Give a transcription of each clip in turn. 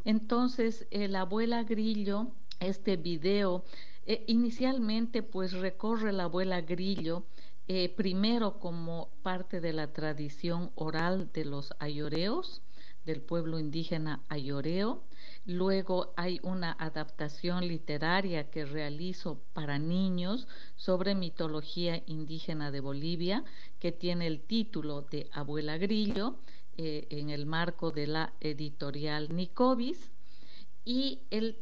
Entonces, la abuela Grillo, este video, inicialmente pues recorre la abuela Grillo, primero como parte de la tradición oral de los ayoreos, del pueblo indígena ayoreo. Luego hay una adaptación literaria que realizo para niños sobre mitología indígena de Bolivia, que tiene el título de Abuela Grillo, en el marco de la editorial Nicovis. Y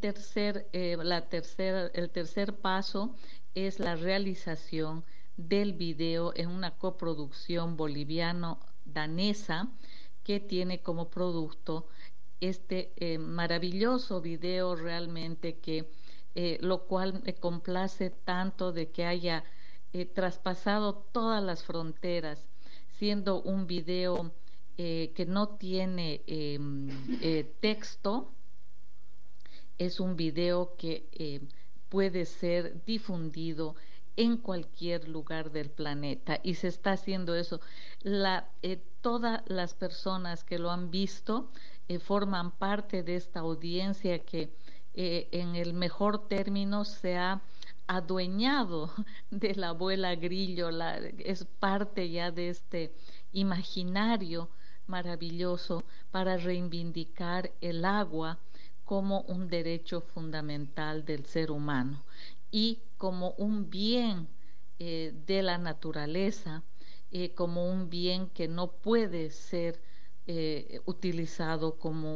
el tercer paso es la realización del video en una coproducción boliviano-danesa que tiene como producto este maravilloso video realmente lo cual me complace tanto de que haya traspasado todas las fronteras, siendo un video que no tiene texto. Es un video que puede ser difundido en cualquier lugar del planeta y se está haciendo eso. Todas las personas que lo han visto forman parte de esta audiencia que en el mejor término se ha adueñado de la abuela Grillo, es parte ya de este imaginario maravilloso para reivindicar el agua como un derecho fundamental del ser humano y como un bien de la naturaleza, como un bien que no puede ser utilizado como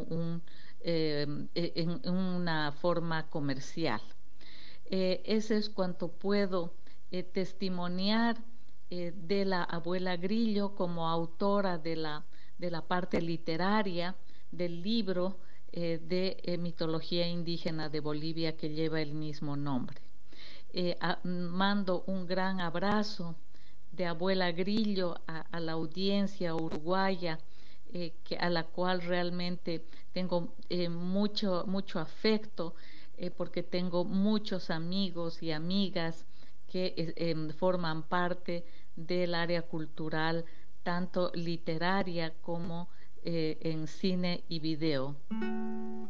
en una forma comercial. Eso es cuanto puedo testimoniar de la abuela Grillo como autora de la parte literaria del libro de mitología indígena de Bolivia que lleva el mismo nombre. Mando un gran abrazo de abuela Grillo a la audiencia uruguaya, a la cual realmente tengo mucho afecto, porque tengo muchos amigos y amigas que forman parte del área cultural, tanto literaria como en cine y video.